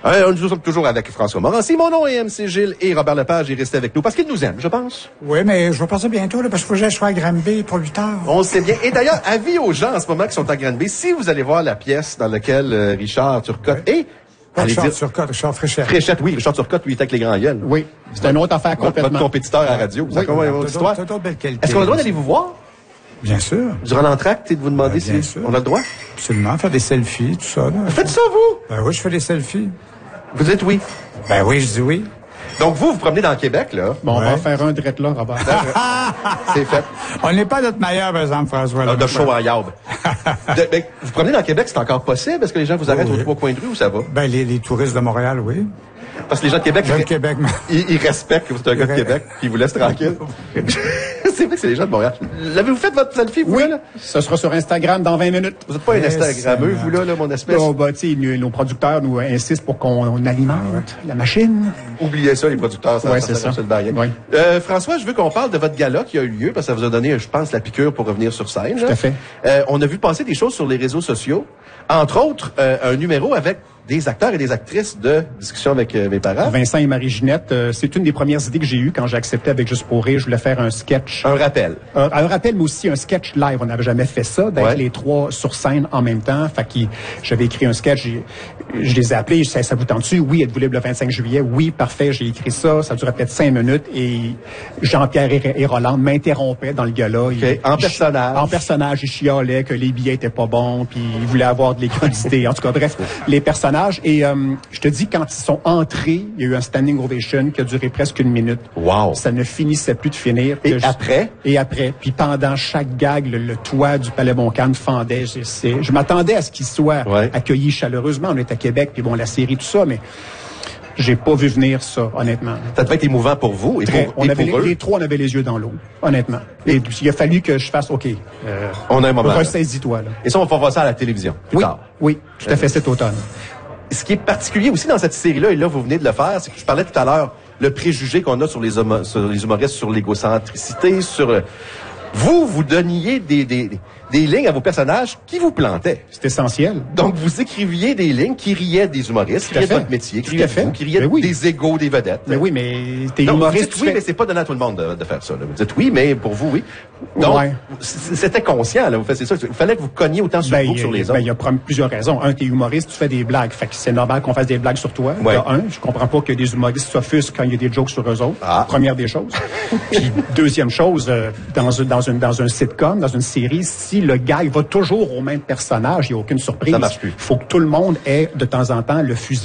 On est toujours avec François Morancy. Mon nom est MC Gilles et Robert Lepage est resté avec nous parce qu'il nous aime, je pense. Oui, mais je vais passer bientôt, là, parce qu'il faut que j'aille à Granby pour 8 heures. On le sait bien. Et d'ailleurs, avis aux gens en ce moment qui sont à Granby, si vous allez voir la pièce dans laquelle Richard Turcotte et... Richard Turcotte, Richard Fréchette. Fréchette, oui. Richard Turcotte, lui, est avec les grands gueules. Oui. C'est une autre affaire complètement. Votre compétiteur à la radio. Vous avez votre histoire. Est-ce qu'on a le droit d'aller vous voir? Bien sûr. Durant l'entracte et de vous demander si on a le droit? Absolument. Faire des selfies, tout ça, là. Vous faites ça, vous? Ben oui, je fais des selfies. Vous dites oui? Ben oui, je dis oui. Donc, vous promenez dans le Québec, là. Bon, on va faire un drette là, Robert. C'est fait. On n'est pas notre meilleur, par exemple, François. De show en yaube. Vous promenez dans le Québec, c'est encore possible? Est-ce que les gens vous arrêtent aux 3 coins de rue ou ça va? Ben, les touristes de Montréal, oui. Parce que les gens de Québec, ils respectent que vous êtes un gars de Québec, puis ils vous laissent tranquille. C'est vrai que c'est les gens de Montréal. L'avez-vous fait votre selfie, vous, là? Ce sera sur Instagram dans 20 minutes. Vous n'êtes pas un Instagrammeux, vous, là, mon espèce? Oh, bah, tu sais, nos producteurs nous insistent pour qu'on alimente la machine. Oubliez ça, les producteurs, ça c'est ça. Oui. François, je veux qu'on parle de votre gala qui a eu lieu, parce que ça vous a donné, je pense, la piqûre pour revenir sur scène. Tout à fait. On a vu passer des choses sur les réseaux sociaux. Entre autres, un numéro avec des acteurs et des actrices de discussion avec mes parents. Vincent et Marie-Ginette, c'est une des premières idées que j'ai eues quand j'ai accepté avec Juste pour rire. Je voulais faire un sketch. Un rappel. Un rappel, mais aussi un sketch live. On n'avait jamais fait ça, d'être les trois sur scène en même temps. Fait que j'avais écrit un sketch, je les ai appelés, ça vous tente-tu? Oui, êtes-vous libre le 25 juillet? Oui, parfait, j'ai écrit ça. Ça durait peut-être 5 minutes et Jean-Pierre et Roland m'interrompaient dans le gala. En personnage. En personnage, ils chialaient que les billets étaient pas bons, puis ils voulaient avoir de l'équité. En tout cas, bref, les personnages. Et je te dis, quand ils sont entrés, il y a eu un standing ovation qui a duré presque 1 minute. Wow! Ça ne finissait plus de finir. Et après? Et après. Puis pendant chaque gag, le toit du Palais Montcalm fendait. Je m'attendais à ce qu'ils soient accueillis chaleureusement. On est à Québec, puis bon, la série, tout ça, mais j'ai pas vu venir ça, honnêtement. Ça devait être émouvant pour vous et pour eux. Les trois, on avait les yeux dans l'eau, honnêtement. Et il a fallu que je fasse, OK, on a un moment. Ressaisis-toi, là. Et ça, on va voir ça à la télévision plus tard. Oui, tout à fait, cet automne. Ce qui est particulier aussi dans cette série-là, et là, vous venez de le faire, c'est que je parlais tout à l'heure, le préjugé qu'on a sur les humoristes, sur l'égocentricité, sur... Vous donniez des lignes à vos personnages qui vous plantaient. C'est essentiel. Donc, vous écriviez des lignes qui riaient des humoristes, qui riaient de votre métier, qui riaient des égos des vedettes. Mais oui, mais t'es humoriste. Vous dites oui, mais c'est pas donné à tout le monde de faire ça. Là. Vous dites oui, mais pour vous, oui. Donc, c'était conscient, là, vous faisiez ça. Il fallait que vous cogniez autant sur vous que sur les autres. Il y a plusieurs raisons. Un, t'es humoriste, tu fais des blagues. Fait que c'est normal qu'on fasse des blagues sur toi. Je comprends pas que des humoristes s'offusquent quand il y a des jokes sur eux autres. Première des choses. Puis, deuxième chose, dans un sitcom, dans une série, si le gag va toujours au même personnage, il n'y a aucune surprise. Ça marche plus. Il faut que tout le monde ait, de temps en temps, le fusil